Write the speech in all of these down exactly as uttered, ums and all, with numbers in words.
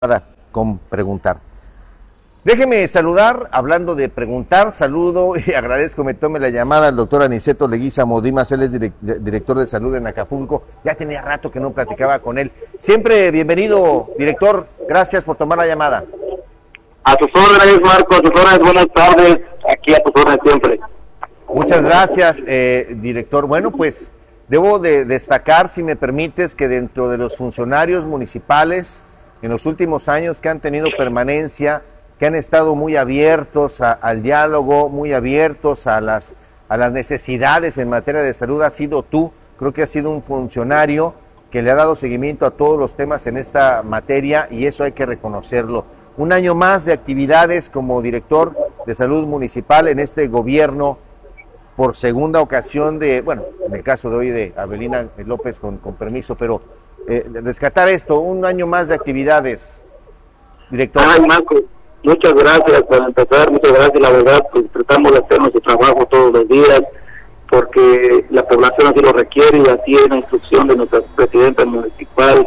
con preguntar. Déjeme saludar, hablando de preguntar, saludo y agradezco me tome la llamada al doctor Aniceto Leguízamo Dimas, él es direct, director de salud en Acapulco. Ya tenía rato que no platicaba con él. Siempre bienvenido, director, gracias por tomar la llamada. A tus órdenes, Marco, a tus órdenes, buenas tardes, aquí a tus órdenes siempre. Muchas gracias, eh, director. Bueno, pues debo de destacar, si me permites, que dentro de los funcionarios municipales en los últimos años que han tenido permanencia, que han estado muy abiertos a, al diálogo, muy abiertos a las, a las necesidades en materia de salud, has sido tú. Creo que has sido un funcionario que le ha dado seguimiento a todos los temas en esta materia y eso hay que reconocerlo. Un año más de actividades como director de salud municipal en este gobierno, por segunda ocasión de, bueno, en el caso de hoy de Abelina López con, con permiso, pero eh, rescatar esto, un año más de actividades, director. Ay, Marco, muchas gracias por empezar, muchas gracias, la verdad, pues tratamos de hacer nuestro trabajo todos los días, porque la población así lo requiere y así es la instrucción de nuestra presidenta municipal,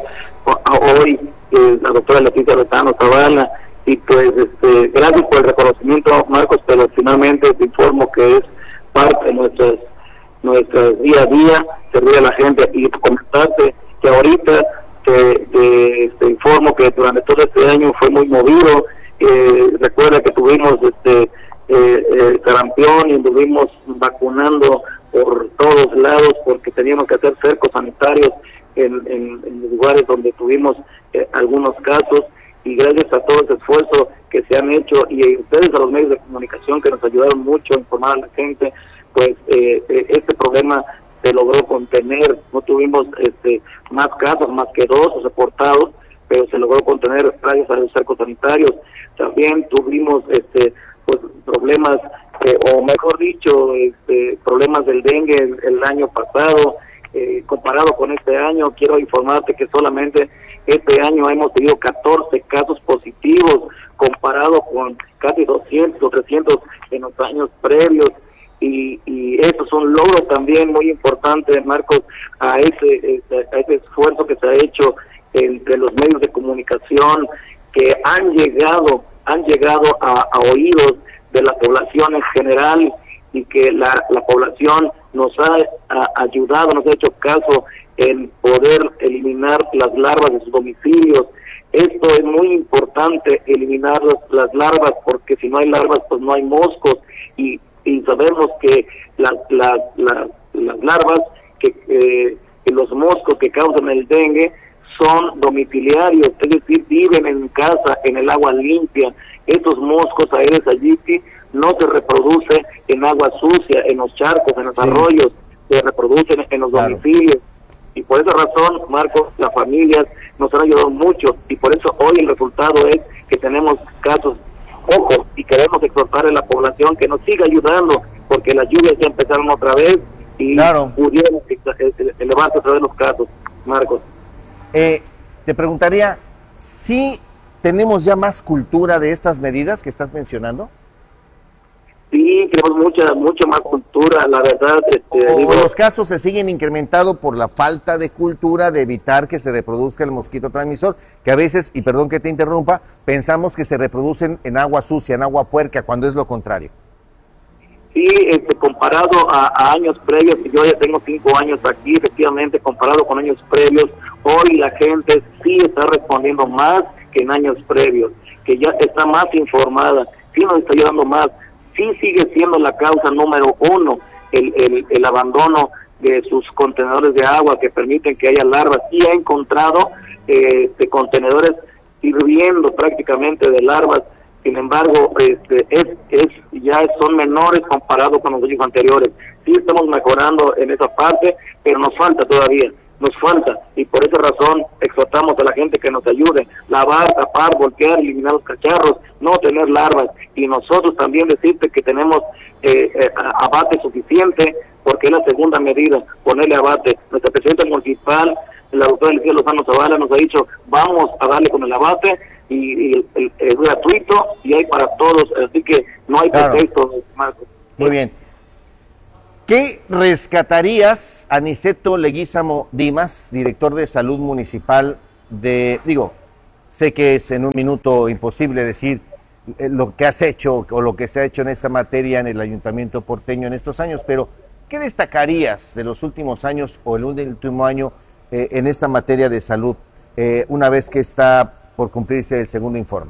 hoy, eh, la doctora Leticia Lozano Zavala, y pues este, gracias por el reconocimiento, Marcos, pero finalmente te informo que es parte de nuestras, nuestras día a día, servir a la gente y comentarte que ahorita te, te, te informo que durante todo este año fue muy movido. Eh, recuerda que tuvimos este eh, eh, sarampión y estuvimos vacunando por todos lados porque teníamos que hacer cercos sanitarios en, en, en lugares donde tuvimos eh, algunos casos, y gracias a todo ese esfuerzo que se han hecho y ustedes a los medios de comunicación que nos ayudaron mucho a informar a la gente, pues eh, eh, este problema se logró contener. No tuvimos este más casos, más que dos reportados, pero se logró contener gracias a los cercos sanitarios. También tuvimos este pues problemas, eh, o mejor dicho, este problemas del dengue el, el año pasado. Eh, comparado con este año, quiero informarte que solamente este año hemos tenido catorce casos positivos, comparado con casi doscientos o trescientos en los años previos, y, y eso es un logro también muy importante, Marcos, a ese, a ese esfuerzo que se ha hecho entre los medios de comunicación, que han llegado, han llegado a, a oídos de la población en general, y que la, la población nos ha, ha ayudado, nos ha hecho caso en poder eliminar las larvas de sus domicilios. Esto es muy importante, eliminar las, las larvas, porque si no hay larvas, pues no hay moscos, y, y sabemos que la, la, la, las larvas, que, eh, que los moscos que causan el dengue, son domiciliarios, es decir, viven en casa, en el agua limpia. Estos moscos Aedes aegypti no se reproducen en agua sucia, en los charcos, en los sí. arroyos, se reproducen en los claro. domicilios. Y por esa razón, Marcos, las familias nos han ayudado mucho, y por eso hoy el resultado es que tenemos casos pocos, y queremos exhortar a la población que nos siga ayudando, porque las lluvias ya empezaron otra vez y claro. pudieron elevarse otra vez los casos, Marcos. Eh, te preguntaría, ¿sí tenemos ya más cultura de estas medidas que estás mencionando? Sí, tenemos mucha mucha más cultura, la verdad. Este, o digo, los casos se siguen incrementando por la falta de cultura de evitar que se reproduzca el mosquito transmisor, que a veces, y perdón que te interrumpa, pensamos que se reproducen en agua sucia, en agua puerca, cuando es lo contrario. Sí, este, comparado a, a años previos, yo ya tengo cinco años aquí, efectivamente, comparado con años previos, hoy la gente sí está respondiendo más que en años previos, que ya está más informada, sí nos está ayudando más. Sí sigue siendo la causa número uno el, el, el abandono de sus contenedores de agua que permiten que haya larvas. Y ha encontrado eh, de contenedores hirviendo prácticamente de larvas. Sin embargo, este, es, es ya son menores comparado con los años anteriores. Sí estamos mejorando en esa parte, pero nos falta todavía, nos falta. Y por esa razón exhortamos a la gente que nos ayude, lavar, tapar, voltear, eliminar los cacharros, no tener larvas. Y nosotros también decirte que tenemos eh, eh, abate suficiente, porque es la segunda medida, ponerle abate. Nuestra presidenta municipal, la doctora Leticia Lozano Zavala, nos ha dicho, vamos a darle con el abate, y, y el, el, es gratuito y hay para todos, así que no hay claro. pretexto, Marcos. Muy bien. ¿Qué rescatarías, Aniceto Leguízamo Dimas, director de salud municipal de, digo, Sé que es en un minuto imposible decir lo que has hecho o lo que se ha hecho en esta materia en el Ayuntamiento porteño en estos años, pero ¿qué destacarías de los últimos años o el último año eh, en esta materia de salud, eh, una vez que está por cumplirse el segundo informe?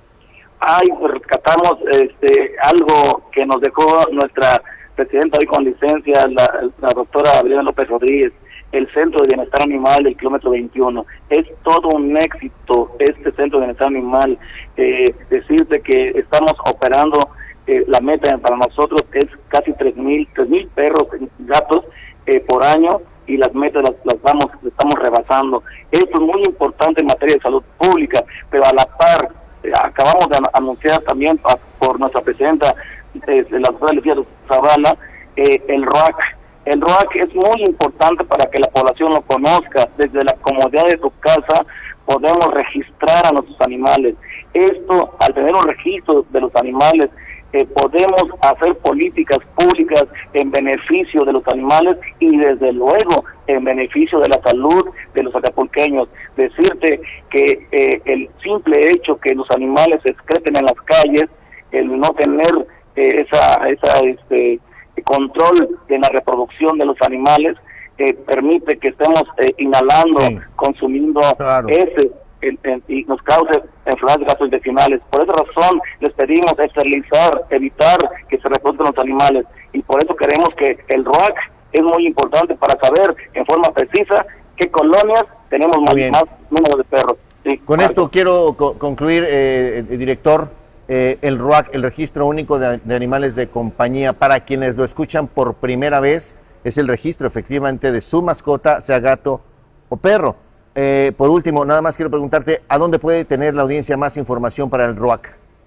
Ay, pues rescatamos este, algo que nos dejó nuestra presidenta hoy con licencia, la, la doctora Adriana López Rodríguez, el Centro de Bienestar Animal del kilómetro veintiuno. Es todo un éxito este Centro de Bienestar Animal. Eh, decirte que estamos operando, eh, la meta para nosotros es casi tres mil perros, gatos eh, por año, y las metas las, las vamos, las estamos rebasando. Esto es muy importante en materia de salud pública, pero a la par, eh, acabamos de anunciar también a, por nuestra presidenta, eh, la doctora Lucía Zavala, eh, el R O A C. El R O A C es muy importante para que la población lo conozca. Desde la comodidad de tu casa podemos registrar a nuestros animales. Esto, al tener un registro de los animales, eh, podemos hacer políticas públicas en beneficio de los animales y desde luego en beneficio de la salud de los acapulqueños. Decirte que eh, el simple hecho que los animales se excreten en las calles, el no tener eh, esa esa este control de la reproducción de los animales, eh, permite que estemos eh, inhalando, sí, consumiendo claro. ese el, el, y nos cause enfermedades gastrointestinales. Por esa razón les pedimos esterilizar, evitar que se reproduzcan los animales, y por eso queremos que el R O A C es muy importante para saber en forma precisa qué colonias tenemos más, más número de perros. Sí, Con Marcos. esto quiero co concluir, eh, el director, eh, el R O A C, el Registro Único de, de Animales de Compañía, para quienes lo escuchan por primera vez, es el registro efectivamente de su mascota, sea gato o perro. Eh, por último, nada más quiero preguntarte, ¿a dónde puede tener la audiencia más información para el R O A C?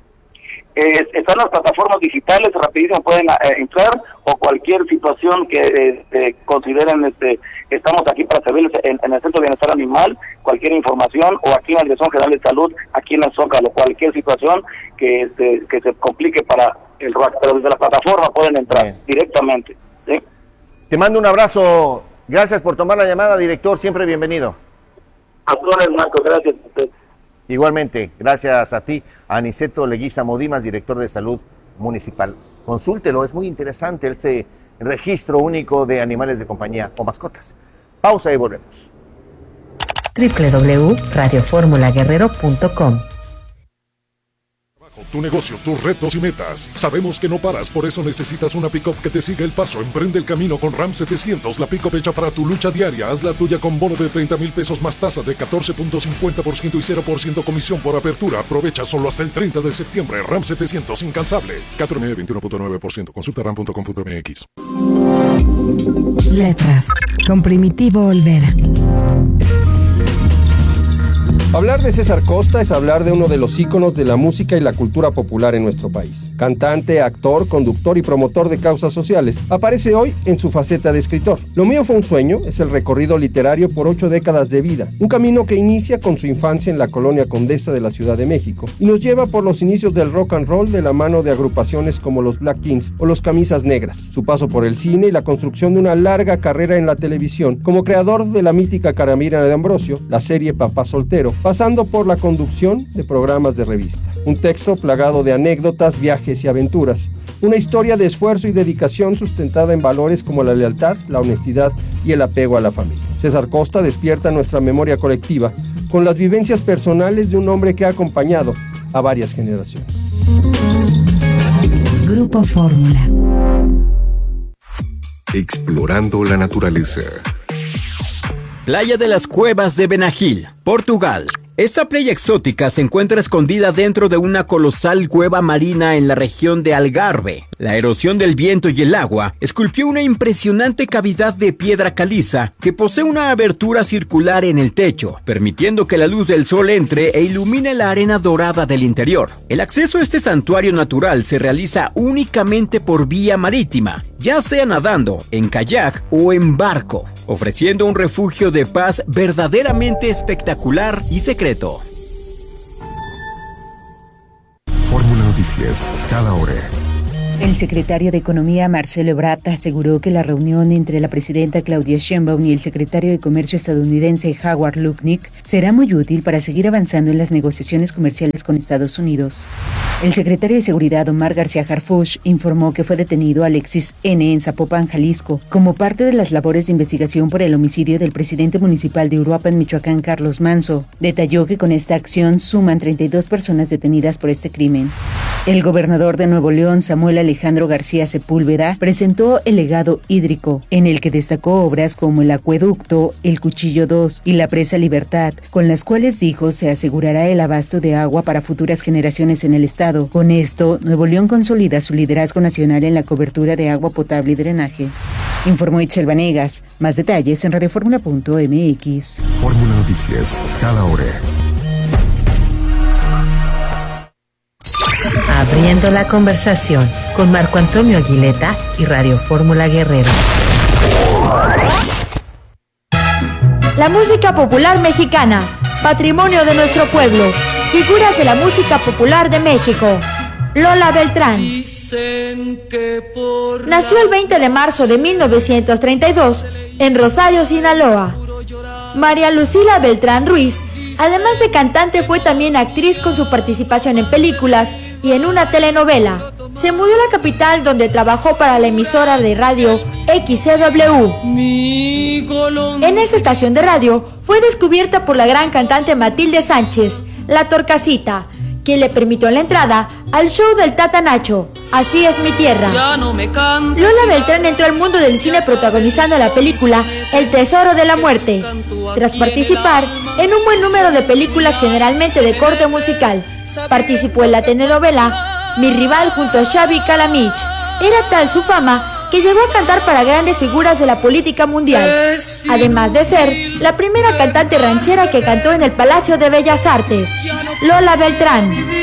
Eh, están las plataformas digitales, rapidísimo pueden eh, entrar, o cualquier situación que eh, eh, consideren, este, estamos aquí para servirles en, en el Centro de Bienestar Animal, cualquier información, o aquí en la Dirección General de Salud, aquí en el Zócalo, cualquier situación que, este, que se complique para el R O A C, pero desde la plataforma pueden entrar Bien. directamente. ¿Sí? Te mando un abrazo, gracias por tomar la llamada, director, siempre bienvenido. A todos, Marco, gracias a usted. Igualmente, gracias a ti, a Aniceto Leguízamo Dimas, director de Salud Municipal. Consúltelo, es muy interesante este registro único de animales de compañía o mascotas. Pausa y volvemos. doble u doble u doble u punto radio fórmula guerrero punto com. Tu negocio, tus retos y metas. Sabemos que no paras, por eso necesitas una pick-up que te siga el paso. Emprende el camino con Ram setecientos, la pick-up hecha para tu lucha diaria. Haz la tuya con bono de treinta mil pesos más tasa de catorce punto cincuenta por ciento y cero por ciento comisión por apertura. Aprovecha solo hasta el treinta de septiembre. Ram setecientos, incansable. cuatro M veintiuno punto nueve por ciento. Consulta ram punto com punto m x. Letras, con Primitivo Olvera. Hablar de César Costa es hablar de uno de los íconos de la música y la cultura popular en nuestro país. Cantante, actor, conductor y promotor de causas sociales, aparece hoy en su faceta de escritor. Lo mío fue un sueño es el recorrido literario por ocho décadas de vida, un camino que inicia con su infancia en la colonia Condesa de la Ciudad de México y nos lleva por los inicios del rock and roll de la mano de agrupaciones como los Black Kings o los Camisas Negras, su paso por el cine y la construcción de una larga carrera en la televisión como creador de la mítica Caramira de Ambrosio, la serie Papá Soltero, pasando por la conducción de programas de revista. Un texto plagado de anécdotas, viajes y aventuras. Una historia de esfuerzo y dedicación sustentada en valores como la lealtad, la honestidad y el apego a la familia. César Costa despierta nuestra memoria colectiva con las vivencias personales de un hombre que ha acompañado a varias generaciones. Grupo Fórmula. Explorando la naturaleza. Playa de las Cuevas de Benagil, Portugal. Esta playa exótica se encuentra escondida dentro de una colosal cueva marina en la región de Algarve. La erosión del viento y el agua esculpió una impresionante cavidad de piedra caliza que posee una abertura circular en el techo, permitiendo que la luz del sol entre e ilumine la arena dorada del interior. El acceso a este santuario natural se realiza únicamente por vía marítima, ya sea nadando, en kayak o en barco, ofreciendo un refugio de paz verdaderamente espectacular y secreto. Fórmula Noticias, cada hora. El secretario de Economía, Marcelo Ebrard, aseguró que la reunión entre la presidenta Claudia Sheinbaum y el secretario de Comercio estadounidense Howard Lutnick será muy útil para seguir avanzando en las negociaciones comerciales con Estados Unidos. El secretario de Seguridad, Omar García Harfuch, informó que fue detenido Alexis N. en Zapopan, Jalisco, como parte de las labores de investigación por el homicidio del presidente municipal de Uruapan, Michoacán, Carlos Manso. Detalló que con esta acción suman treinta y dos personas detenidas por este crimen. El gobernador de Nuevo León, Samuel Alejandro García Sepúlveda, presentó el legado hídrico, en el que destacó obras como el acueducto, el Cuchillo dos y la presa Libertad, con las cuales dijo se asegurará el abasto de agua para futuras generaciones en el estado. Con esto, Nuevo León consolida su liderazgo nacional en la cobertura de agua potable y drenaje. Informó Itzel Vanegas. Más detalles en radioformula punto m x. Fórmula Noticias, cada hora. Abriendo la conversación con Marco Antonio Aguileta y Radio Fórmula Guerrero. La música popular mexicana, patrimonio de nuestro pueblo, figuras de la música popular de México. Lola Beltrán. Nació el veinte de marzo de mil novecientos treinta y dos en Rosario, Sinaloa. María Lucila Beltrán Ruiz, además de cantante, fue también actriz con su participación en películas y en una telenovela. Se mudó a la capital, donde trabajó para la emisora de radio X C W. En esa estación de radio fue descubierta por la gran cantante Matilde Sánchez, La Torcasita, quien le permitió la entrada al show del Tata Nacho, Así es mi tierra. Lola Beltrán entró al mundo del cine protagonizando la película El tesoro de la muerte, tras participar en un buen número de películas generalmente de corte musical. Participó en la telenovela Mi rival junto a Xavi Calamich. Era tal su fama que llegó a cantar para grandes figuras de la política mundial, además de ser la primera cantante ranchera que cantó en el Palacio de Bellas Artes. Lola Beltrán.